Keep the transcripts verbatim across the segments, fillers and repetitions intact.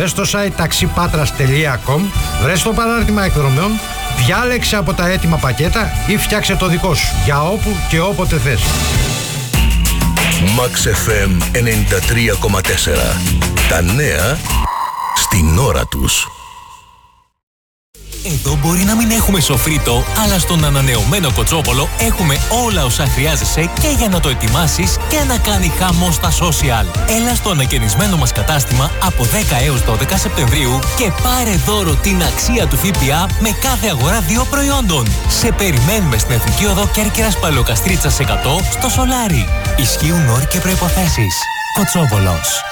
Μπες στο site ταξίπατρας τελεία κομ, βρες το παράρτημα εκδρομών, διάλεξε από τα έτοιμα πακέτα ή φτιάξε το δικό σου για όπου και όποτε θες. Max εφ εμ ενενήντα τρία κόμμα τέσσερα. Τα νέα στην ώρα τους. Εδώ μπορεί να μην έχουμε σοφρίτο, αλλά στον ανανεωμένο Κοτσόπολο έχουμε όλα όσα χρειάζεσαι και για να το ετοιμάσεις και να κάνει χαμό στα social. Έλα στο ανακαινισμένο μας κατάστημα από δέκα έως δώδεκα Σεπτεμβρίου και πάρε δώρο την αξία του ΦΠΑ με κάθε αγορά δύο προϊόντων. Σε περιμένουμε στην Εθνική Οδό Κέρκυρας Παλαιοκαστρίτσας εκατό στο Σολάρι. Ισχύουν όροι και προϋποθέσεις. Κοτσόπολος.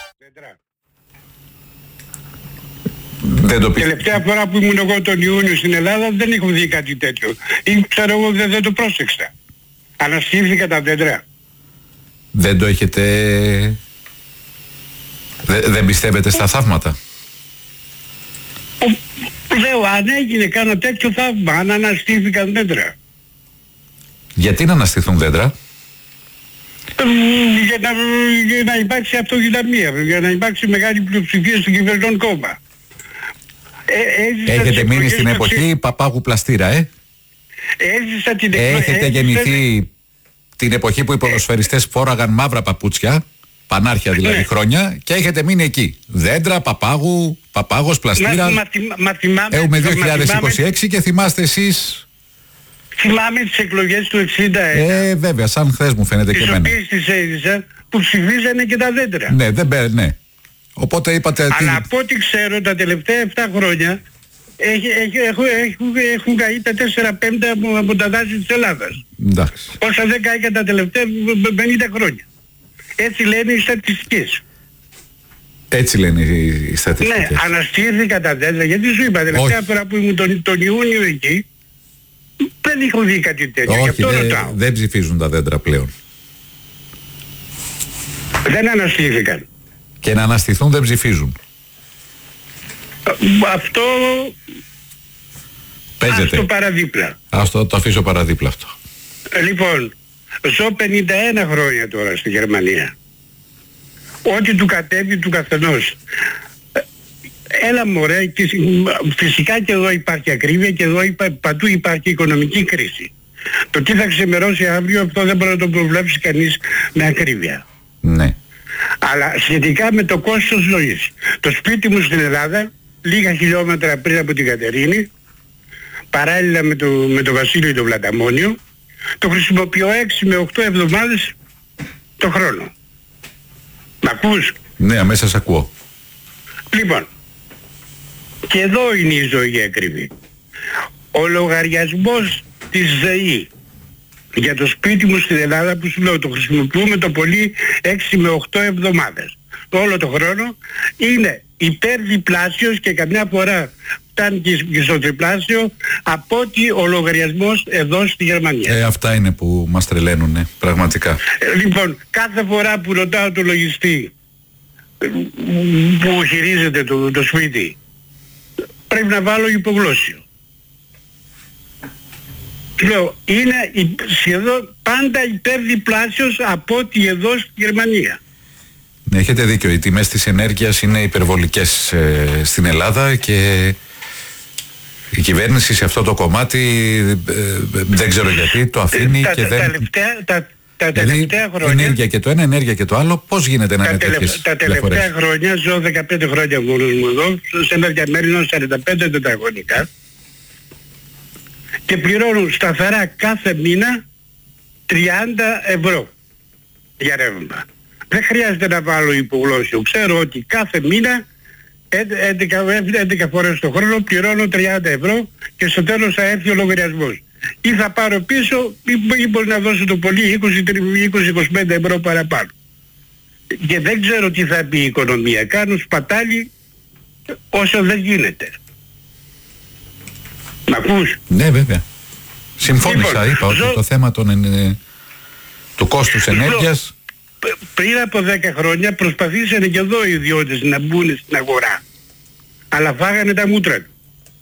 Δεν το πιστεύω. Τελευταία φορά που ήμουν εγώ τον Ιούνιο στην Ελλάδα δεν έχω δει κάτι τέτοιο. Ή ξέρω εγώ δεν, δεν το πρόσεξα. Αναστήθηκα τα δέντρα. Δεν το έχετε... Δε, δεν πιστεύετε στα θαύματα. Λέω αν έγινε κάνα τέτοιο θαύμα, αν αναστήθηκαν δέντρα. Γιατί να αναστηθούν δέντρα? Για να, για να υπάρξει αυτοδυναμία, για να υπάρξει μεγάλη πλειοψηφία στο κυβερνών κόμμα. Ε, Έχετε μείνει στην εποχή Παπάγου Πλαστήρα, ε? Έζησα την Έχετε έζησα... γεννηθεί την εποχή που οι ποδοσφαιριστές φόραγαν μαύρα παπούτσια, πανάρχια δηλαδή, ναι, χρόνια, και έχετε μείνει εκεί. Δέντρα, Παπάγου, Παπάγος, Πλαστήρα. Μα, μα, μα, Έχουμε δύο χιλιάδες είκοσι έξι και θυμάστε εσείς... Θυμάμαι τις εκλογές του εξήντα ένα. Ε, βέβαια, σαν χθες μου φαίνεται και εμένα. Τις οποίες τις έζησα, που ψηφίζανε και τα δέντρα. Ναι, δεν μπε, ναι. Οπότε είπατε... Αλλά τι... από ό,τι ξέρω τα τελευταία επτά χρόνια έχει, έχει, έχουν, έχουν, έχουν καεί τα τέσσερα πέμπτα από, από τα δάση της Ελλάδας. Εντάξει. Όσα δεν κάηκαν τα τελευταία πενήντα χρόνια. Έτσι λένε οι στατιστικές. Έτσι λένε οι στατιστικές. Ναι, αναστήθηκα τα δέντρα, γιατί σου είπα τελευταία φορά που ήμουν τον, τον Ιούνιο εκεί δεν έχω δει κάτι τέτοιο. Όχι, αυτό δεν, ρωτάω. δεν ψηφίζουν τα δέντρα πλέον. Δεν αναστήθηκαν. Και να αναστηθούν δεν ψηφίζουν. Αυτό... Παίζεται. Ας το παραδίπλα. Ας το, το αφήσω παραδίπλα αυτό. Λοιπόν, ζω πενήντα ένα χρόνια τώρα στη Γερμανία. Ό,τι του κατέβει του καθενός. Έλα μωρέ, και φυσικά και εδώ υπάρχει ακρίβεια και εδώ υπά, παντού υπάρχει οικονομική κρίση. Το τι θα ξημερώσει αύριο αυτό δεν μπορεί να το προβλέψει κανείς με ακρίβεια. Ναι. Αλλά σχετικά με το κόστος ζωής. Το σπίτι μου στην Ελλάδα, λίγα χιλιόμετρα πριν από την Κατερίνη, παράλληλα με το, με το Βασίλειο το Βλαταμόνιο, το χρησιμοποιώ έξι με οκτώ εβδομάδες το χρόνο. Μ' ακούς? Ναι, αμέσως σας ακούω. Λοιπόν, και εδώ είναι η ζωή ακριβή. Ο λογαριασμός της ΔΕΗ για το σπίτι μου στην Ελλάδα που σου λέω το χρησιμοποιούμε το πολύ έξι με οκτώ εβδομάδες όλο το χρόνο, είναι υπερδιπλάσιος και καμιά φορά φτάνει και στο τριπλάσιο από ότι ο λογαριασμός εδώ στη Γερμανία. Ε, αυτά είναι που μας τρελαίνουνε, πραγματικά. Ε, λοιπόν, κάθε φορά που ρωτάω το λογιστή που χειρίζεται το, το σπίτι, πρέπει να βάλω υπογλώσσιο. Λέω, είναι σχεδόν πάντα υπερδιπλάσιος από ό,τι εδώ στη Γερμανία. Ναι, έχετε δίκιο. Οι τιμές της ενέργειας είναι υπερβολικές ε, στην Ελλάδα και η κυβέρνηση σε αυτό το κομμάτι ε, δεν ξέρω γιατί το αφήνει τα, και τα, δεν... Τα τελευταία, τα, τα δηλαδή, τελευταία χρόνια... ενέργεια και το ένα, ενέργεια και το άλλο, πώς γίνεται να τα είναι τελε, τέτοιες Τα τελευταία διαφορές? χρόνια, ζω δεκαπέντε χρόνια μόνος μου εδώ, σε ένα διαμέρισμα σαράντα πέντε τετραγωνικά και πληρώνω σταθερά κάθε μήνα τριάντα ευρώ για ρεύμα. Δεν χρειάζεται να βάλω υπογλώσσιο. Ξέρω ότι κάθε μήνα έντεκα φορές το χρόνο πληρώνω τριάντα ευρώ και στο τέλος θα έρθει ο λογαριασμός. Ή θα πάρω πίσω ή μπορεί να δώσω το πολύ είκοσι με είκοσι πέντε ευρώ παραπάνω. Και δεν ξέρω τι θα πει η οικονομία. Κάνω σπατάλη όσο δεν γίνεται. Μ' ακούς? Ναι, βέβαια. Συμφώνησα, λοιπόν, είπα ζω... ότι το θέμα των, ε, του κόστους ενέργειας... Πριν από δέκα χρόνια προσπαθήσανε και εδώ οι ιδιώτες να μπουν στην αγορά. Αλλά φάγανε τα μούτρα του.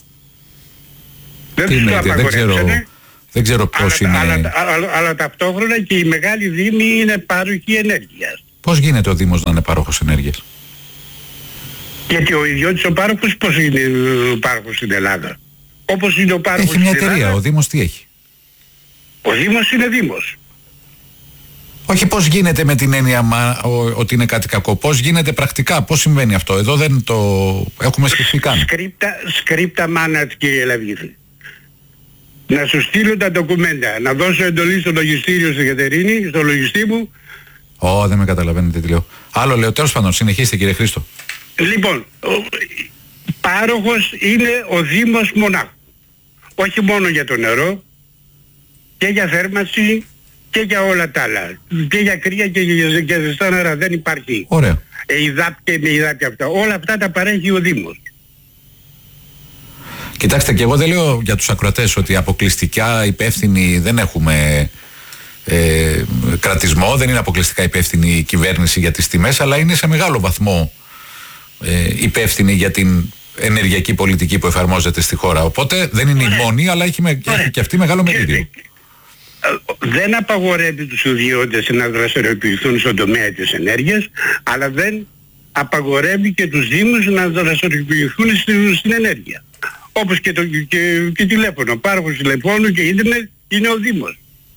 Δεν τους το απαγορεύσανε. Δεν ξέρω πώς αλλά, είναι... Αλλά, αλλά, αλλά, αλλά ταυτόχρονα και οι μεγάλοι δήμοι είναι πάροχοι ενέργειας. Πώς γίνεται ο Δήμος να είναι πάροχος ενέργειας? Γιατί ο ιδιώτης ο πάροχος πώς είναι ο πάροχος στην Ελλάδα? Όπως είναι ο πάροχος Έχει μια στην εταιρεία, Ελλάδα, ο Δήμος τι έχει? ο Δήμος είναι Δήμος. Όχι πώς γίνεται με την έννοια μα, ο, ότι είναι κάτι κακό. Πώς γίνεται πρακτικά, πώς συμβαίνει αυτό? Εδώ δεν το έχουμε σκεφτεί καν. Σκρίπτα, σκρίπτα μάνατ, κύριε Λαβίδη. Να σου στείλω τα ντοκουμέντα, να δώσω εντολή στο λογιστήριο στην Κατερίνη, στο λογιστή μου. Ω, δεν με καταλαβαίνετε τι λέω. Άλλο λέω, τέλος πάντων, συνεχίστε κύριε Χρήστο. Λοιπόν, ο πάροχος είναι ο Δήμος Μονάχου. Όχι μόνο για το νερό, και για θέρμανση και για όλα τα άλλα. Και για κρύα και για, για ζεστά νερά. Δεν υπάρχει. Ωραία. Ε, ΙΔΑΠ και με ΙΔΑΠ και αυτά. Όλα αυτά τα παρέχει ο Δήμος. Κοιτάξτε, και εγώ δεν λέω για τους ακροατές ότι αποκλειστικά υπεύθυνοι δεν έχουμε ε, κρατισμό, δεν είναι αποκλειστικά υπεύθυνη η κυβέρνηση για τις τιμές, αλλά είναι σε μεγάλο βαθμό ε, υπεύθυνη για την ενεργειακή πολιτική που εφαρμόζεται στη χώρα. Οπότε δεν είναι η μόνη, αλλά έχει, με, έχει και αυτή μεγάλο μερίδιο. Δεν απαγορεύει τους ιδιώτες να δραστηριοποιηθούν στον τομέα της ενέργειας, αλλά δεν απαγορεύει και τους Δήμους να δραστηριοποιηθούν στην, στην ενέργεια. Όπως και, το, και, και τηλέφωνο. Πάροχος τηλεφώνου και ίντερνετ είναι ο Δήμος.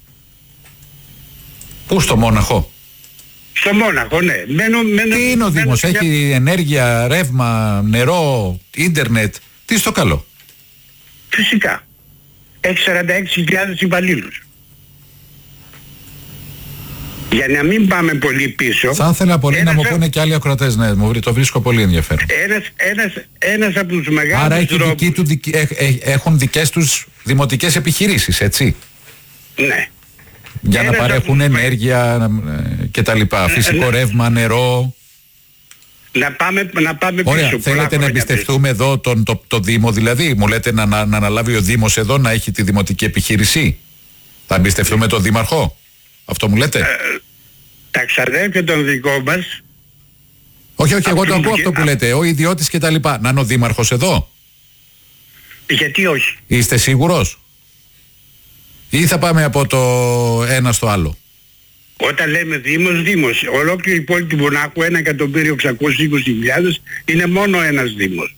Πού στο Μόναχο? Στο Μόναχο, ναι. Μένω, μένω, τι είναι ο Δήμος? μένω, έχει μια... ενέργεια, ρεύμα, νερό, ίντερνετ. Τι στο καλό? Φυσικά. Έχει σαράντα έξι χιλιάδες υπαλλήλους. Για να μην πάμε πολύ πίσω. Θα ήθελα πολύ ένας, να μου πούνε και άλλοι ακροατές, ναι, μου, το βρίσκω πολύ ενδιαφέρον. Ένας, ένας, ένας από τους μεγάλους Άρα έχει τρόπους... δική του, δικ, έχ, έχ, έχουν δικές τους δημοτικές επιχειρήσεις, έτσι. Ναι. Για ένας να παρέχουν τους... ενέργεια ε, και τα λοιπά. Φυσικό ναι. ρεύμα, νερό. Να πάμε, να πάμε Ωραία, πίσω. θέλετε να εμπιστευτούμε πίσω. εδώ τον, το, το Δήμο, δηλαδή. Μου λέτε να, να, να αναλάβει ο Δήμος εδώ να έχει τη δημοτική επιχείρηση. Θα εμπιστευτούμε τον Δήμαρχο? Αυτό μου λέτε? Ε, τα ξαδέρφια των δικών μας. Όχι, όχι, εγώ το ακούω και... αυτό που λέτε. Ο ιδιώτης και τα λοιπά. Να είναι ο Δήμαρχος εδώ? Γιατί όχι? Είστε σίγουρος? Ή θα πάμε από το ένα στο άλλο? Όταν λέμε Δήμος, Δήμος. Ολόκληρη η πόλη του Μονάχου, ένα εκατομμύριο εξακόσιες είκοσι χιλιάδες, είναι μόνο ένας Δήμος.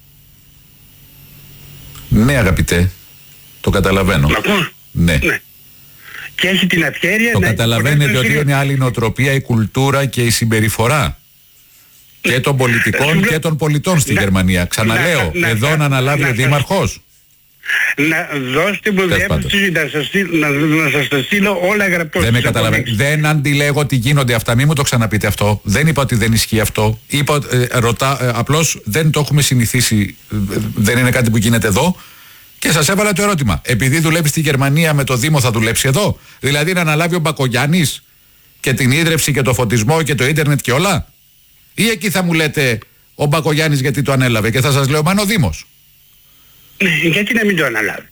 Ναι, αγαπητέ. Το καταλαβαίνω. Ακούς? Ναι. Ναι. Και έχει την ευκαιρία το να... καταλαβαίνετε ότι είναι άλλη νοοτροπία, η κουλτούρα και η συμπεριφορά και των πολιτικών και των πολιτών στην να, Γερμανία. Ξαναλέω, να, εδώ να, να αναλάβει να, ο Δήμαρχος. Να δώστε μου διεύθυνση να σας, να, να σας τα στείλω όλα γραπτώς. Δεν με καταλαβαίνετε. Δεν αντιλέγω ότι γίνονται αυτά. Μην μου το ξαναπείτε αυτό. Δεν είπα ότι δεν ισχύει αυτό. Είπα, ε, ρωτά, ε, απλώς δεν το έχουμε συνηθίσει. Ε, δεν είναι κάτι που γίνεται εδώ. Και σας έβαλα το ερώτημα. Επειδή δουλεύει στη Γερμανία με το Δήμο, θα δουλέψει εδώ? Δηλαδή να αναλάβει ο Μπακογιάννης και την ίδρυυση και το φωτισμό και το ίντερνετ και όλα? Ή εκεί θα μου λέτε ο Μπακογιάννης γιατί το ανέλαβε και θα σας λέω μα είναι ο Δήμος? Γιατί να μην το αναλάβει?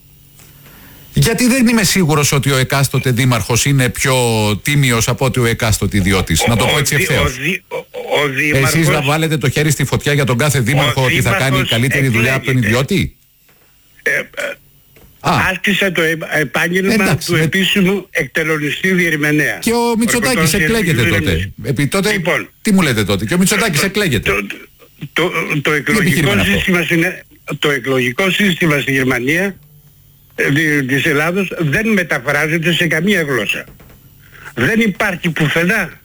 Γιατί δεν είμαι σίγουρος ότι ο εκάστοτε δήμαρχος είναι πιο τίμιος από ότι ο εκάστοτε ιδιώτης. Ο, να το πω έτσι ευθέως. Εσείς να βάλετε το χέρι στη φωτιά για τον κάθε δήμαρχο ότι θα κάνει καλύτερη δουλειά από τον ιδιώτη? Ε, ε, άσκησα το επάγγελμα εντάξει, του με... επίσημου εκτελονιστή διερμηνέα. Και ο Μητσοτάκης εκλέγεται τότε. Επί τότε λοιπόν, τι μου λέτε τότε? Και ο Μητσοτάκης εκλέγεται. Το, το, το, το, εκλογικό σύστημα στην, το εκλογικό σύστημα στη Γερμανία ε, της Ελλάδος δεν μεταφράζεται σε καμία γλώσσα. Δεν υπάρχει πουθενά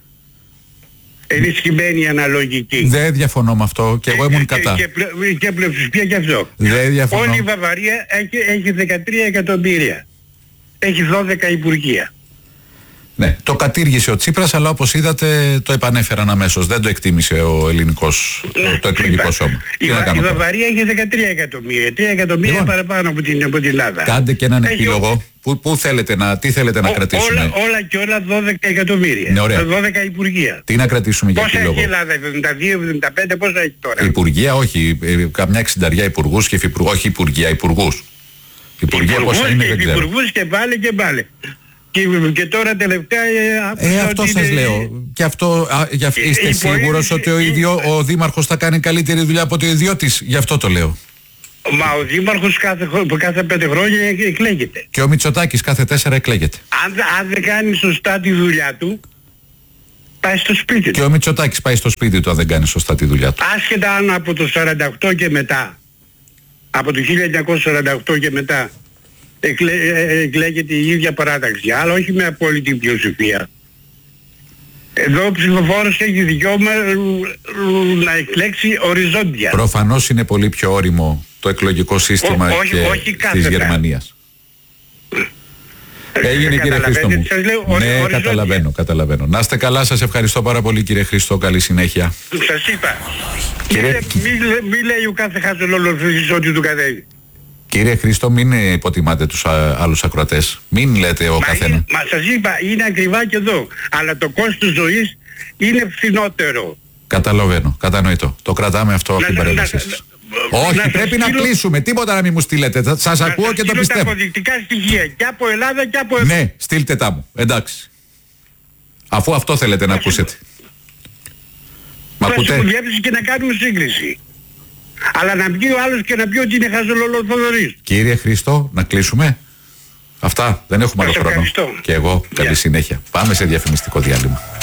ενισχυμένη αναλογική. Δεν διαφωνώ με αυτό και εγώ ήμουν κατά. Και, και, και πλειοψηφία και αυτό. Δεν διαφωνώ. Όλη η Βαβαρία έχει, έχει δεκατρία εκατομμύρια. Έχει δώδεκα υπουργεία. Ναι, το κατήργησε ο Τσίπρας, αλλά όπως είδατε το επανέφεραν αμέσως. Δεν το εκτίμησε ο ελληνικός, ναι, το εκλογικό σώμα. Η, Βα, η Βαβαρία έχει δεκατρία εκατομμύρια. τρία εκατομμύρια λοιπόν, παραπάνω από την, από την Ελλάδα. Κάντε και έναν έχει επίλογο. Πού, πού θέλετε να, τι θέλετε ο, να κρατήσουμε? Όλα, όλα και όλα δώδεκα εκατομμύρια. Ναι, ωραία. δώδεκα υπουργεία. Τι να κρατήσουμε για επίλογο? Πόσα έχει η Ελλάδα, εβδομήντα δύο εβδομήντα πέντε, πόσα έχει τώρα? Υπουργεία, όχι. Ε, καμιά εξινταριά υπουργούς και υφυπουργούς. Όχι υπουργεία, υπουργούς. Υπουργεία πόσα είναι, δεν ξέρω. Υπουργούς και πάλι και πάλι. Και, και τώρα τελευταία... Ε, αυτό σας είναι... λέω. Και αυτό, α, για, είστε ε, σίγουρος ότι ο, ίδιο, ο Δήμαρχος θα κάνει καλύτερη δουλειά από το ιδιώτης? Γι' αυτό το λέω. Μα ο Δήμαρχος κάθε, κάθε πέντε χρόνια εκλέγεται. Και ο Μητσοτάκης κάθε τέσσερα εκλέγεται. Αν, αν δεν κάνει σωστά τη δουλειά του, πάει στο σπίτι του. Και ο Μητσοτάκης πάει στο σπίτι του αν δεν κάνει σωστά τη δουλειά του. Άσχετα αν από το σαράντα οκτώ και μετά, από το χίλια εννιακόσια σαράντα οκτώ και μετά εκλέ, ε, εκλέγεται η ίδια παράταξη, αλλά όχι με απόλυτη πλειοψηφία. Εδώ ο ψηφοφόρος έχει δικαίωμα να εκλέξει οριζόντια. Προφανώς είναι πολύ πιο όριμο το εκλογικό σύστημα Ό, όχι, και όχι της Γερμανίας. Έγινε, κύριε Χρήστο μου. Λέω, ναι, οριζόντια. καταλαβαίνω, καταλαβαίνω. Να είστε καλά, σας ευχαριστώ πάρα πολύ, κύριε Χρήστο. Καλή συνέχεια. Σας είπα. Κύριε... Μην μη λέει ο κάθε χαζολόλοφης ότι του κατέβει. Κύριε Χρήστο, μην υποτιμάτε τους α, άλλους ακροατές. Μην λέτε ο καθένα. Μα σας είπα, είναι ακριβά και εδώ. Αλλά το κόστος ζωής είναι φθηνότερο. Καταλαβαίνω, κατανοητό. Το κρατάμε αυτό από την παρέμβασή σας. Όχι, να πρέπει στείλω... να κλείσουμε. Τίποτα να μην μου στείλετε. Θα, σας να ακούω και το πιστεύω. τα αποδεικτικά στοιχεία και από Ελλάδα και από Ελλάδα. Ναι, στείλτε τα μου. Εντάξει. Αφού αυτό θέλετε να, να ακούσετε. Μ' ακούτε? Να και να κάνουμε σύγκριση. Αλλά να βγει ο άλλος και να πει ότι είναι χαζολολοθοδωρής. Κύριε Χρήστο, να κλείσουμε. Αυτά, δεν έχουμε άλλο χρόνο. Ευχαριστώ. Και εγώ, καλή yeah. συνέχεια. Πάμε σε διαφημιστικό διάλειμμα.